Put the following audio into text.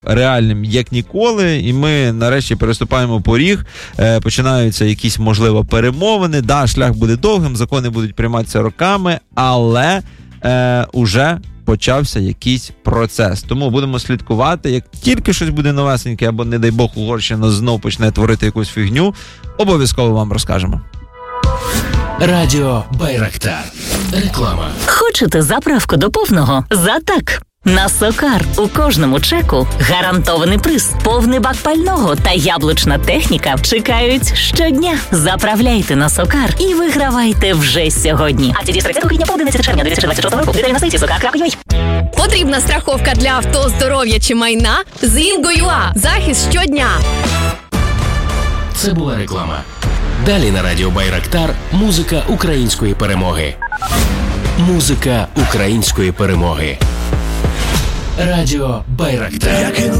реальним як ніколи, і ми нарешті переступаємо поріг, починаються якісь, можливо, перемовини, да, шлях буде довгим, закони будуть прийматися роками, але уже почався якийсь процес. Тому будемо слідкувати, як тільки щось буде новесеньке, або, не дай Бог, Угорщина знов почне творити якусь фігню, обов'язково вам розкажемо. Радіо Байрактар. Реклама. Хочете заправку до повного? За так. На Сокар у кожному чеку гарантований приз, повний бак пального та яблучна техніка чекають щодня. Заправляйте на Сокар і вигравайте вже сьогодні. А ці з 30 квітня по 11 червня 2026 року. Деталі на сайті sokar.ua. Потрібна страховка для авто, здоров'я чи майна? З Інго.ua. Захист щодня. Це була реклама. Далі на Радіо Байрактар музика української перемоги. Музика української перемоги. Радіо Байрактар.